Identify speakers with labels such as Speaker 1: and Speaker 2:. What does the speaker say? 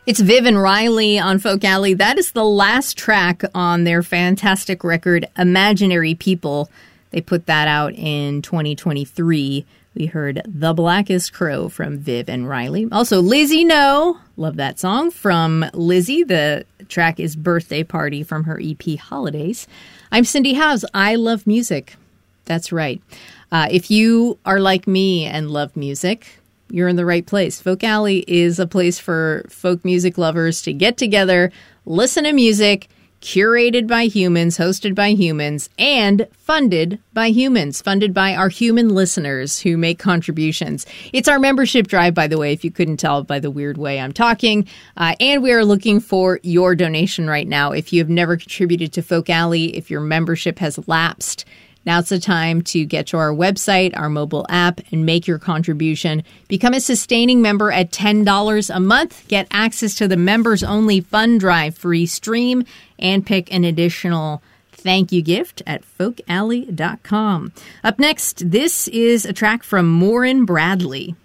Speaker 1: It's Viv and Riley on Folk Alley. That is the last track on their fantastic record, Imaginary People. They put that out in 2023. We heard The Blackest Crow from Viv and Riley. Also, Lizzie No. Love that song from Lizzie. The track is Birthday Party from her EP Holidays. I'm Cindy Howes. I love music. That's right. If you are like me and love music, you're in the right place. Folk Alley is a place for folk music lovers to get together, listen to music, curated by humans, hosted by humans, and funded by humans, funded by our human listeners who make contributions. It's our membership drive, by the way, if you couldn't tell by the weird way I'm talking. And we are looking for your donation right now. If you have never contributed to Folk Alley, if your membership has lapsed, now's the time to get to our website, our mobile app, and make your contribution. Become a sustaining member at $10 a month. Get access to the members-only fund drive free stream and pick an additional thank you gift at folkalley.com. Up next, this is a track from Maureen Bradley.